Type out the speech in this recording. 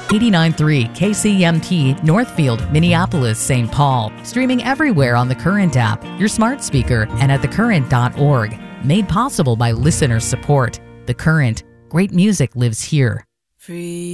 89.3 KCMT Northfield, Minneapolis, St. Paul. Streaming everywhere on the Current app, your smart speaker, and at thecurrent.org. Made possible by listener support. The Current. Great music lives here. Free.